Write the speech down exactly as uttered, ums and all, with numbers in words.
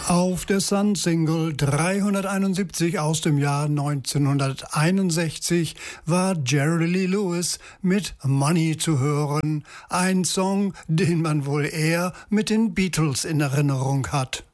Auf der Sun-Single dreihunderteinundsiebzig aus dem Jahr neunzehnhunderteinundsechzig war Jerry Lee Lewis mit Money zu hören, ein Song, den man wohl eher mit den Beatles in Erinnerung hat.